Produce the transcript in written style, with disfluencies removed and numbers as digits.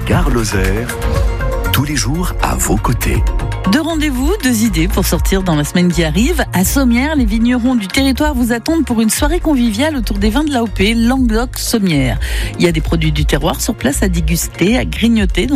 Gare Lozère, tous les jours à vos côtés. 2 rendez-vous, 2 idées pour sortir dans la semaine qui arrive. À Sommières, les vignerons du territoire vous attendent pour une soirée conviviale autour des vins de l'AOP, Languedoc-Sommières. Il y a des produits du terroir sur place à déguster, à grignoter.